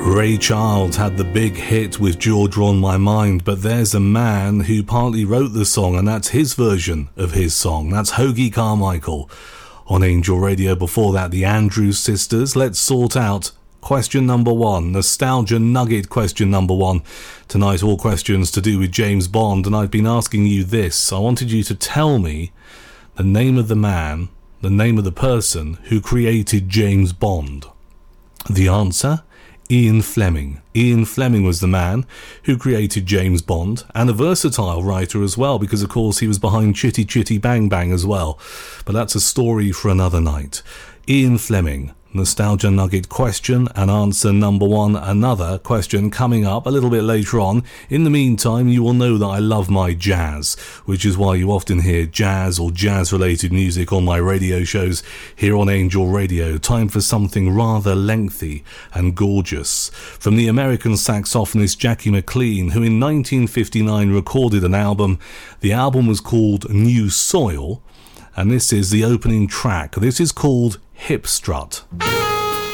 Ray Charles had the big hit with Georgia on My Mind, but there's a man who partly wrote the song, and that's his version of his song. That's Hoagy Carmichael on Angel Radio. Before that, the Andrews Sisters. Let's sort out question number one, Nostalgia Nugget question number one. Tonight, all questions to do with James Bond, and I've been asking you this. I wanted you to tell me the name of the man, the name of the person who created James Bond. The answer? Ian Fleming. Ian Fleming was the man who created James Bond, and a versatile writer as well, because of course he was behind Chitty Chitty Bang Bang as well. But that's a story for another night. Ian Fleming. Nostalgia Nugget question and answer number one. Another question coming up a little bit later on. In the meantime, you will know that I love my jazz, which is why you often hear jazz or jazz-related music on my radio shows here on Angel Radio. Time for something rather lengthy and gorgeous. From the American saxophonist Jackie McLean, who in 1959 recorded an album. The album was called New Soil, and this is the opening track. This is called Hip Strut.